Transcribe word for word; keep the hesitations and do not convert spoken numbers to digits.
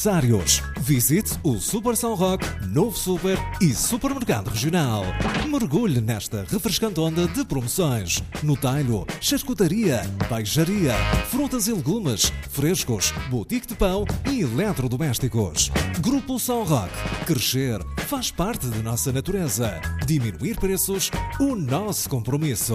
Sários. Visite o Super São Roque, novo super e supermercado regional. Mergulhe nesta refrescante onda de promoções. No talho, charcutaria, peixaria, frutas e legumes, frescos, boutique de pão e eletrodomésticos. Grupo São Roque. Crescer faz parte de nossa natureza. Diminuir preços, o nosso compromisso.